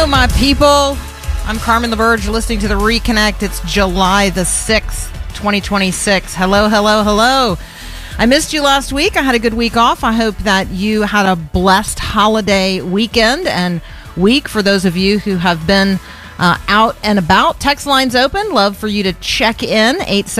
Hello, my people. I'm Carmen LaBerge. You're listening to The Reconnect. It's July the 6th, 2026. Hello, hello, hello. I missed you last week. I had a good week off. I hope that you had a blessed holiday weekend and week for those of you who have been out and about. Text lines open. Love for you to check in.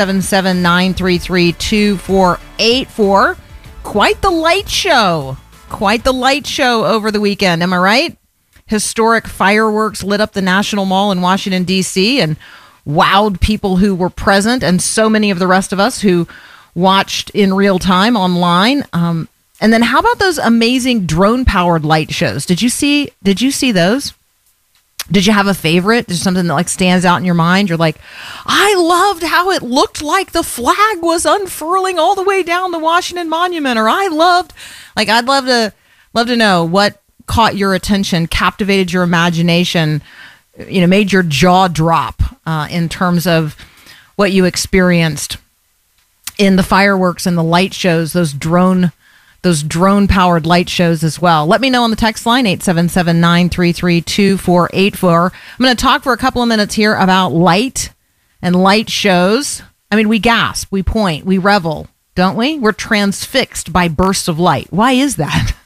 877-933-2484. Quite the light show. Quite the light show over the weekend. Am I right? Historic fireworks lit up the National Mall in Washington, D.C. and wowed people who were present and so many of the rest of us who watched in real time online. And then how about those amazing drone-powered light shows? Did you see those? Did you have a favorite? Is something that like stands out in your mind? You're like, I loved how it looked like the flag was unfurling all the way down the Washington Monument, or I'd love to know what caught your attention, captivated your imagination, made your jaw drop in terms of what you experienced in the fireworks and the light shows, those drone-powered light shows as well. Let me know on the text line, 877-933-2484. I'm going to talk for a couple of minutes here about light and light shows. I mean, we gasp, we point, we revel, don't we? We're transfixed by bursts of light. Why is that?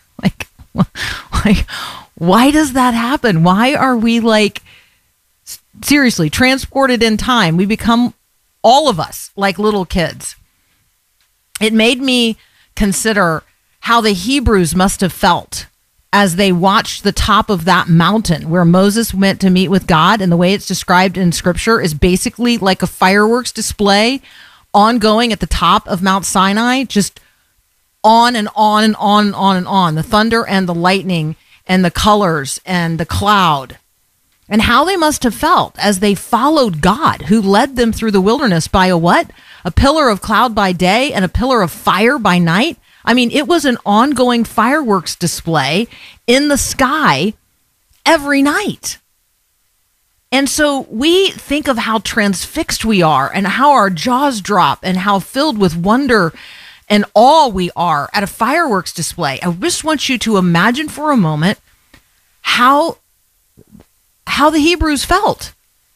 Why does that happen? Why are we seriously transported in time? We become, all of us, like little kids. It made me consider how the Hebrews must have felt as they watched the top of that mountain where Moses went to meet with God. And the way it's described in Scripture is basically like a fireworks display ongoing at the top of Mount Sinai, just on and on and on and on and on. The thunder and the lightning and the colors and the cloud. And how they must have felt as they followed God, who led them through the wilderness by a what? A pillar of cloud by day and a pillar of fire by night. I mean, it was an ongoing fireworks display in the sky every night. And so we think of how transfixed we are and how our jaws drop and how filled with wonder and awe we are at a fireworks display. I just want you to imagine for a moment how the Hebrews felt.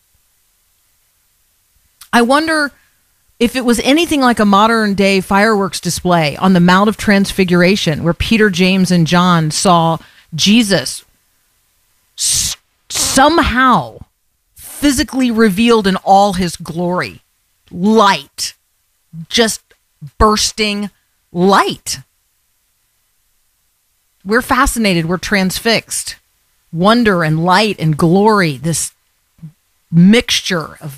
I wonder if it was anything like a modern day fireworks display on the Mount of Transfiguration, where Peter, James, and John saw Jesus somehow physically revealed in all his glory. Light. Just bursting light. We're fascinated. We're transfixed. Wonder and light and glory, this mixture of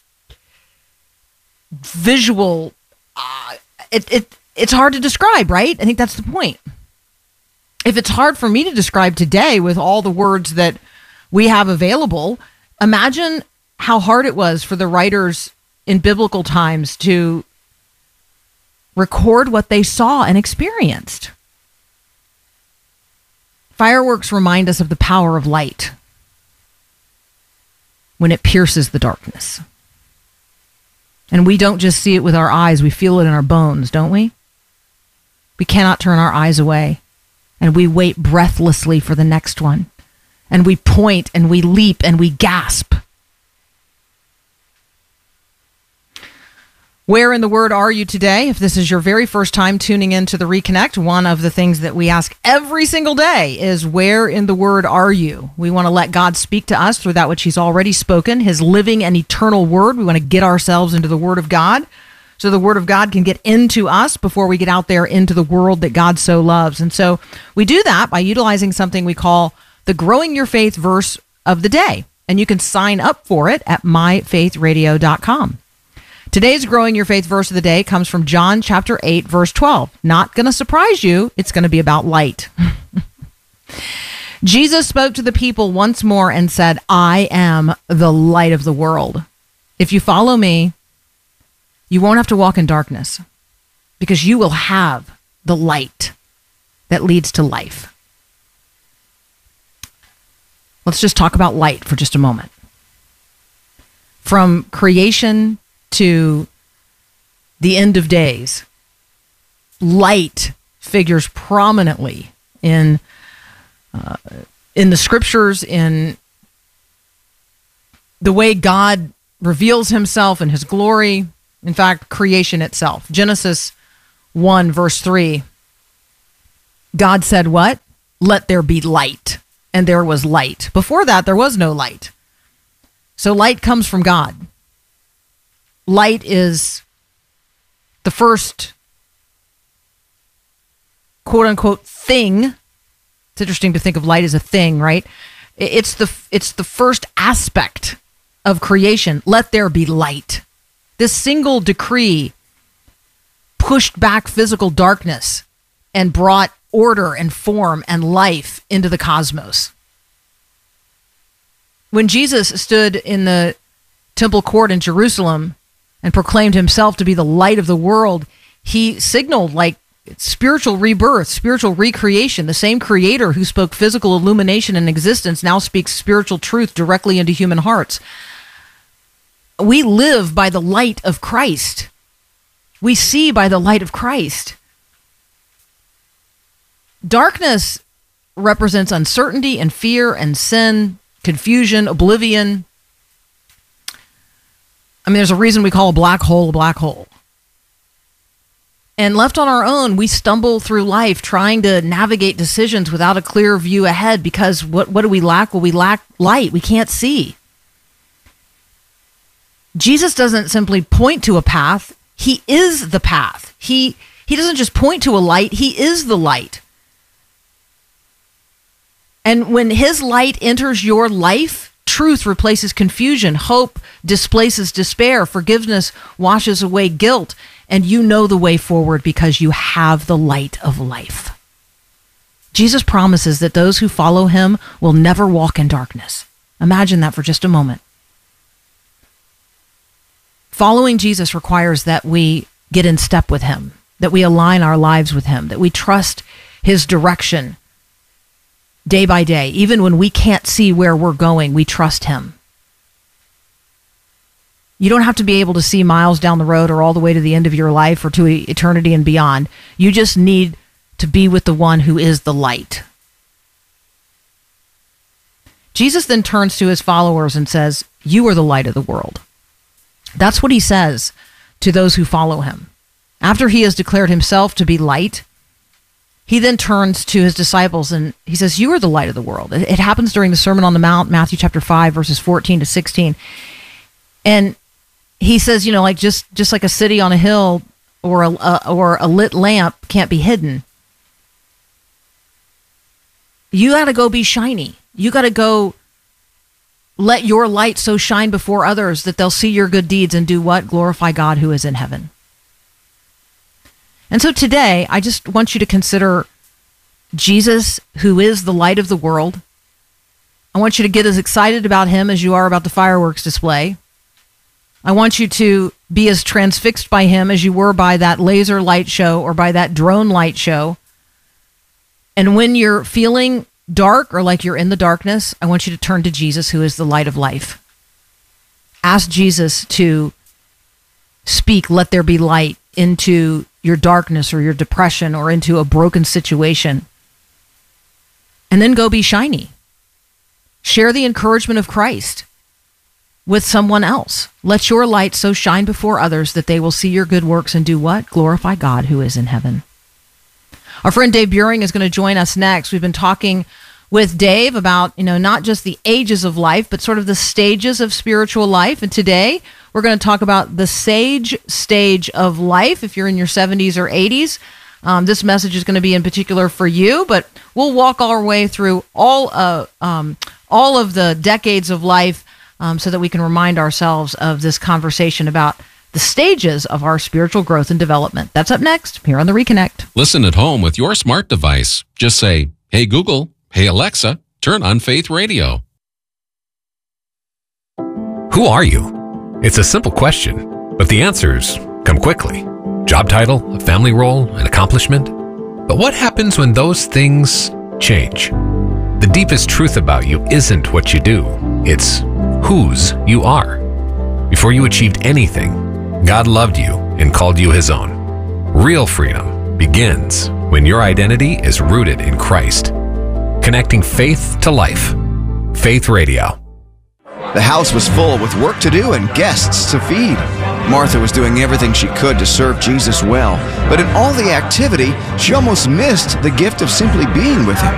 visual, it's hard to describe, right? I think that's the point. If it's hard for me to describe today with all the words that we have available, imagine how hard it was for the writers in biblical times to record what they saw and experienced. Fireworks remind us of the power of light when it pierces the darkness. And we don't just see it with our eyes, we feel it in our bones, don't we? We cannot turn our eyes away, and we wait breathlessly for the next one. And we point, and we leap, and we gasp. Where in the Word are you today? If this is your very first time tuning in to the Reconnect, one of the things that we ask every single day is, where in the Word are you? We want to let God speak to us through that which He's already spoken, His living and eternal Word. We want to get ourselves into the Word of God so the Word of God can get into us before we get out there into the world that God so loves. And so we do that by utilizing something we call the Growing Your Faith Verse of the Day. And you can sign up for it at myfaithradio.com. Today's Growing Your Faith verse of the day comes from John chapter 8, verse 12. Not going to surprise you. It's going to be about light. Jesus spoke to the people once more and said, I am the light of the world. If you follow me, you won't have to walk in darkness because you will have the light that leads to life. Let's just talk about light for just a moment. From creation to the end of days, light figures prominently in the scriptures, in the way God reveals himself and his glory. In fact, creation itself. Genesis 1, verse 3. God said what? Let there be light. And there was light. Before that, there was no light. So light comes from God. Light is the first quote unquote thing. It's interesting to think of light as a thing, right? It's the first aspect of creation. Let there be light. This single decree pushed back physical darkness and brought order and form and life into the cosmos. When Jesus stood in the temple court in Jerusalem and proclaimed himself to be the light of the world, he signaled like spiritual rebirth, spiritual recreation. The same creator who spoke physical illumination and existence now speaks spiritual truth directly into human hearts. We live by the light of Christ. We see by the light of Christ. Darkness represents uncertainty and fear and sin, confusion, oblivion. I mean, there's a reason we call a black hole a black hole. And left on our own, we stumble through life trying to navigate decisions without a clear view ahead because what do we lack? Well, we lack light. We can't see. Jesus doesn't simply point to a path. He is the path. He doesn't just point to a light. He is the light. And when his light enters your life, truth replaces confusion, hope displaces despair, forgiveness washes away guilt, and you know the way forward because you have the light of life. Jesus promises that those who follow him will never walk in darkness. Imagine that for just a moment. Following Jesus requires that we get in step with him, that we align our lives with him, that we trust his direction day by day. Even when we can't see where we're going, we trust him. You don't have to be able to see miles down the road or all the way to the end of your life or to eternity and beyond. You just need to be with the one who is the light. Jesus then turns to his followers and says, "You are the light of the world." That's what he says to those who follow him. After he has declared himself to be light, he then turns to his disciples and he says, "You are the light of the world." It happens during the Sermon on the Mount, Matthew chapter 5, verses 14 to 16. And he says, like just like a city on a hill or a lit lamp can't be hidden. You got to go be shiny. You got to go let your light so shine before others that they'll see your good deeds and do what? Glorify God who is in heaven. And so today, I just want you to consider Jesus, who is the light of the world. I want you to get as excited about him as you are about the fireworks display. I want you to be as transfixed by him as you were by that laser light show or by that drone light show. And when you're feeling dark or like you're in the darkness, I want you to turn to Jesus, who is the light of life. Ask Jesus to speak, "Let there be light," into your darkness or your depression or into a broken situation. And then go be shiny. Share the encouragement of Christ with someone else. Let your light so shine before others that they will see your good works and do what? Glorify God who is in heaven. Our friend Dave Buehring is going to join us next. We've been talking with Dave about, not just the ages of life, but sort of the stages of spiritual life. And today we're going to talk about the sage stage of life. If you're in your 70s or 80s, this message is going to be in particular for you, but we'll walk our way through all of the decades of life so that we can remind ourselves of this conversation about the stages of our spiritual growth and development. That's up next here on The Reconnect. Listen at home with your smart device. Just say, "Hey Google, hey Alexa, turn on Faith Radio." Who are you? It's a simple question, but the answers come quickly. Job title, a family role, an accomplishment. But what happens when those things change? The deepest truth about you isn't what you do. It's whose you are. Before you achieved anything, God loved you and called you his own. Real freedom begins when your identity is rooted in Christ. Connecting faith to life. Faith Radio. The house was full with work to do and guests to feed. Martha was doing everything she could to serve Jesus well, but in all the activity, she almost missed the gift of simply being with him.